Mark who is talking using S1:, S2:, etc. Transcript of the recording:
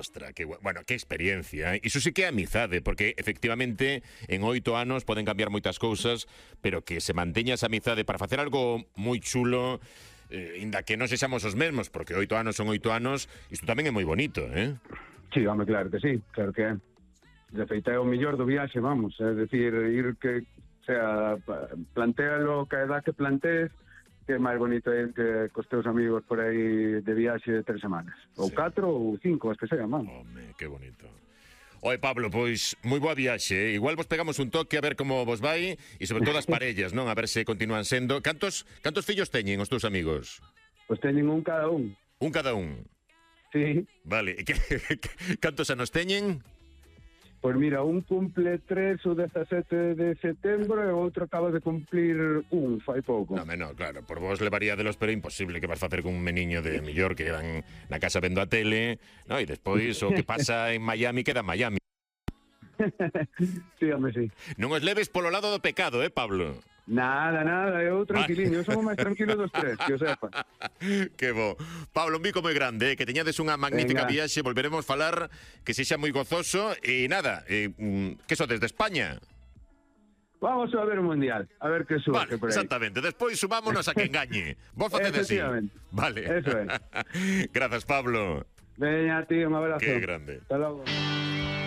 S1: Ostra, bueno, que experiencia, Iso sí que é amizade, porque efectivamente en 8 anos poden cambiar moitas cousas, pero que se manteña esa amizade para facer algo moi chulo, inda que non sexamos os mesmos, porque 8 anos son 8 anos, isto tamén é moi bonito,
S2: Sí, home, claro que sí, claro que é. De feito é o mellor do viaxe, vamos, é dicir, ir que, o sea, plantéalo que a edad que plantees, que é máis bonito ir que cos teus amigos por aí de viaxe de 3 semanas. Ou 4 ou 5, as que sean, vamos.
S1: Home, que bonito. Oe, Pablo, pois, moi boa viaxe. Igual vos pegamos un toque a ver como vos vai e sobre todo as parellas, non? A ver se continúan sendo. Cantos fillos teñen os teus amigos?
S2: Pois teñen un cada un.
S1: Un cada un?
S2: Sí.
S1: Vale, e cantos anos teñen?
S2: Pois mira, un cumple 3 o 17 de setembro e o outro acaba de cumplir fai pouco.
S1: No, claro, por vos levaría de los, pero imposible que vas facer con un meniño de millor que quedan na casa vendo a tele, no? E despois o que pasa en Miami queda en Miami.
S2: Sí, home, sí.
S1: Non os leves polo lado do pecado, Pablo?
S2: Nada, eu tranquiliño, eu somos máis tranquilos dos tres, que o sepa.
S1: Que bo. Pablo, un bico moi grande, que teñades unha magnífica viaxe, volveremos falar, que sexa moi gozoso, e nada, que sodes de España?
S2: Vamos a ver o Mundial, a ver que suerte por aí.
S1: Exactamente, despois subámonos a que engañe. Vos facedes así. Vale.
S2: Eso é.
S1: Grazas, Pablo.
S2: Veña, tío, un abrazo.
S1: Que grande.
S2: Hasta logo.